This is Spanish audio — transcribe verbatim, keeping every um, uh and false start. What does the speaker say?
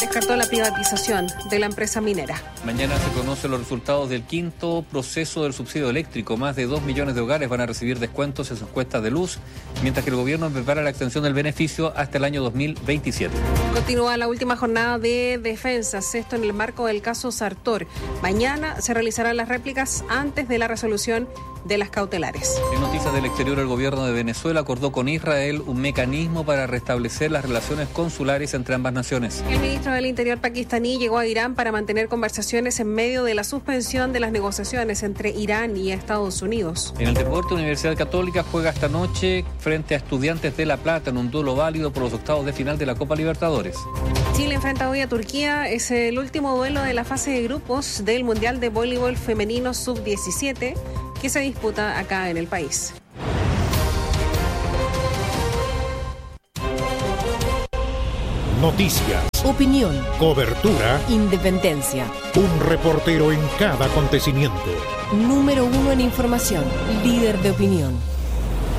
descartó la privatización de la empresa minera. Mañana se conocen los resultados del quinto proceso del subsidio eléctrico. Más de dos millones de hogares van a recibir descuentos en sus cuentas de luz, mientras que el gobierno prepara la extensión del beneficio hasta el año dos mil veintisiete. Continúa la última jornada de defensas, esto en el marco del caso Sartor. Mañana se realizarán las réplicas antes de la resolución de las cautelares. En noticias del exterior, el gobierno de Venezuela acordó con Israel un mecanismo para restablecer las relaciones consulares entre ambas naciones. El ministro del Interior pakistaní llegó a Irán para mantener conversaciones en medio de la suspensión de las negociaciones entre Irán y Estados Unidos. En el deporte, Universidad Católica juega esta noche frente a Estudiantes de La Plata en un duelo válido por los octavos de final de la Copa Libertadores. Chile enfrenta hoy a Turquía, es el último duelo de la fase de grupos del Mundial de Voleibol Femenino sub diecisiete que se disputa acá en el país. Noticias, opinión, cobertura, independencia. Un reportero en cada acontecimiento. Número uno en información, líder de opinión.